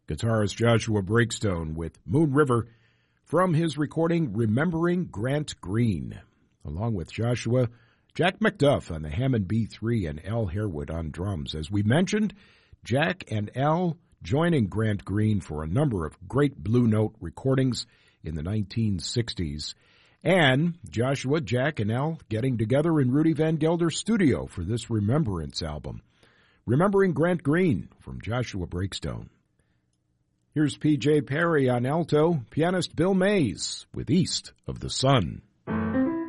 Guitarist Joshua Breakstone with Moon River from his recording Remembering Grant Green. Along with Joshua, Jack McDuff on the Hammond B3 and Al Harewood on drums. As we mentioned, Jack and Al joining Grant Green for a number of great Blue Note recordings in the 1960s. And Joshua, Jack, and Al getting together in Rudy Van Gelder's studio for this Remembrance album. Remembering Grant Green from Joshua Breakstone. Here's P.J. Perry on alto, pianist Bill Mays with East of the Sun.